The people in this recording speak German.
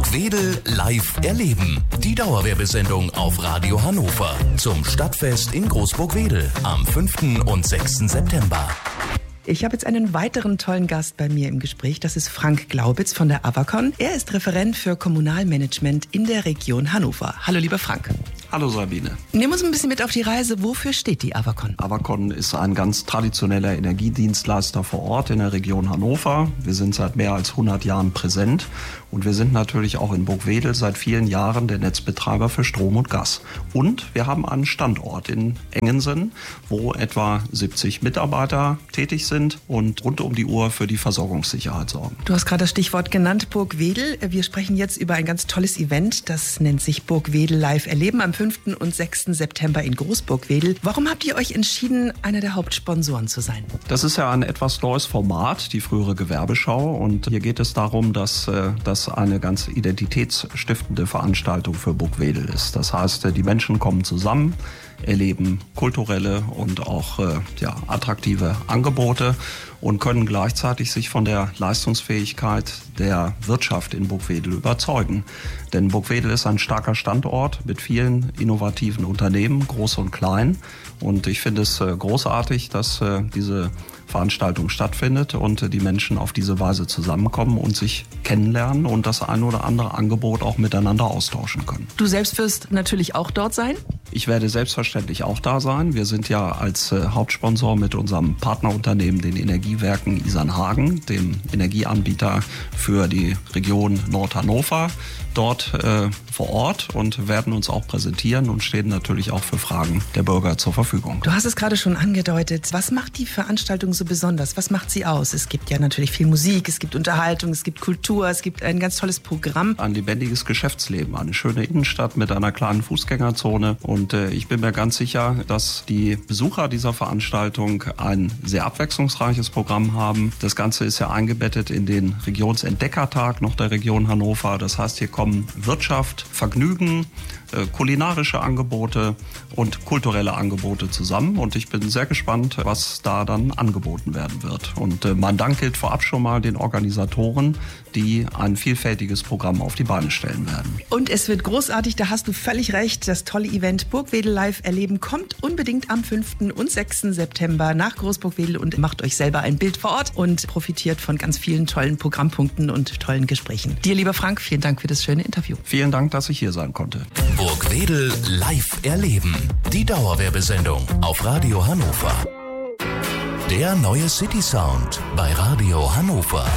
Burgwedel live erleben. Die Dauerwerbesendung auf Radio Hannover zum Stadtfest in Großburgwedel am 5. und 6. September. Ich habe jetzt einen weiteren tollen Gast bei mir im Gespräch. Das ist Frank Glaubitz von der Avacon. Er ist Referent für Kommunalmanagement in der Region Hannover. Hallo, lieber Frank. Hallo Sabine. Nimm uns ein bisschen mit auf die Reise. Wofür steht die Avacon? Avacon ist ein ganz traditioneller Energiedienstleister vor Ort in der Region Hannover. Wir sind seit mehr als 100 Jahren präsent und wir sind natürlich auch in Burgwedel seit vielen Jahren der Netzbetreiber für Strom und Gas. Und wir haben einen Standort in Engensen, wo etwa 70 Mitarbeiter tätig sind und rund um die Uhr für die Versorgungssicherheit sorgen. Du hast gerade das Stichwort genannt, Burgwedel. Wir sprechen jetzt über ein ganz tolles Event, das nennt sich Burgwedel live erleben am 5. und 6. September in Großburgwedel. Warum habt ihr euch entschieden, einer der Hauptsponsoren zu sein? Das ist ja ein etwas neues Format, die frühere Gewerbeschau. Und hier geht es darum, dass das eine ganz identitätsstiftende Veranstaltung für Burgwedel ist. Das heißt, die Menschen kommen zusammen, erleben kulturelle und auch attraktive Angebote und können gleichzeitig sich von der Leistungsfähigkeit der Wirtschaft in Burgwedel überzeugen. Denn Burgwedel ist ein starker Standort mit vielen innovativen Unternehmen, groß und klein. Und ich finde es großartig, dass diese Veranstaltung stattfindet und die Menschen auf diese Weise zusammenkommen und sich kennenlernen und das ein oder andere Angebot auch miteinander austauschen können. Du selbst wirst natürlich auch dort sein? Ich werde selbstverständlich auch da sein. Wir sind ja als Hauptsponsor mit unserem Partnerunternehmen, den Energiewerken Isernhagen, dem Energieanbieter für die Region Nordhannover, dort vor Ort und werden uns auch präsentieren und stehen natürlich auch für Fragen der Bürger zur Verfügung. Du hast es gerade schon angedeutet. Was macht die Veranstaltung so besonders? Was macht sie aus? Es gibt ja natürlich viel Musik, es gibt Unterhaltung, es gibt Kultur, es gibt ein ganz tolles Programm. Ein lebendiges Geschäftsleben, eine schöne Innenstadt mit einer kleinen Fußgängerzone. Und ich bin mir ganz sicher, dass die Besucher dieser Veranstaltung ein sehr abwechslungsreiches Programm haben. Das Ganze ist ja eingebettet in den Regionsentdeckertag noch der Region Hannover. Das heißt, hier kommen Wirtschaft, Vergnügen, kulinarische Angebote und kulturelle Angebote zusammen. Und ich bin sehr gespannt, was da dann angeboten werden wird. Und mein Dank gilt vorab schon mal den Organisatoren, die ein vielfältiges Programm auf die Beine stellen werden. Und es wird großartig, da hast du völlig recht. Das tolle Event Burgwedel live erleben kommt unbedingt am 5. und 6. September nach Großburgwedel und macht euch selber ein Bild vor Ort und profitiert von ganz vielen tollen Programmpunkten und tollen Gesprächen. Dir, lieber Frank, vielen Dank für das schöne Interview. Vielen Dank, dass ich hier sein konnte. Burgwedel live erleben. Die Dauerwerbesendung auf Radio Hannover. Der neue City Sound bei Radio Hannover.